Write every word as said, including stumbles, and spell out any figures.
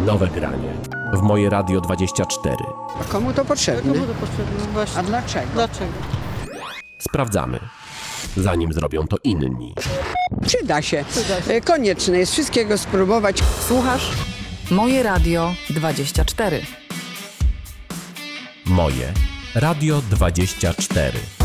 Nowe granie w Moje Radio dwadzieścia cztery. A komu to potrzebne? Komu to potrzebne? Właśnie. A dlaczego? Dlaczego? Sprawdzamy, zanim zrobią to inni. Przyda się. Przyda się. E, Konieczne jest wszystkiego spróbować. Słuchasz Moje Radio dwadzieścia cztery. Moje Radio dwadzieścia cztery.